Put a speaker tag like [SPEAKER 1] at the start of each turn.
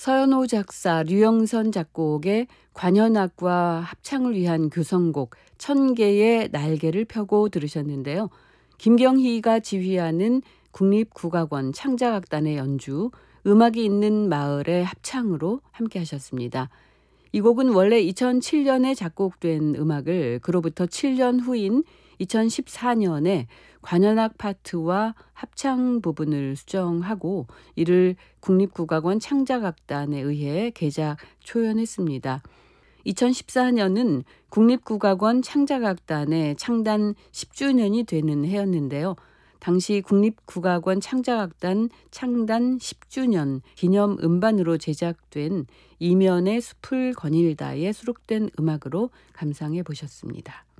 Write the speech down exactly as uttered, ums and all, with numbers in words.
[SPEAKER 1] 서연호 작사, 류영선 작곡의 관현악과 합창을 위한 교성곡 천 개의 날개를 펴고 들으셨는데요. 김경희가 지휘하는 국립국악원 창작악단의 연주, 음악이 있는 마을의 합창으로 함께 하셨습니다. 이 곡은 원래 이천칠 년에 작곡된 음악을 그로부터 칠 년 후인 이천십사 년에 관현악 파트와 합창 부분을 수정하고 이를 국립국악원 창작악단에 의해 개작 초연했습니다. 이천십사 년은 국립국악원 창작악단의 창단 십 주년이 되는 해였는데요. 당시 국립국악원 창작악단 창단 십 주년 기념 음반으로 제작된 이면의 숲을 거닐다에 수록된 음악으로 감상해 보셨습니다.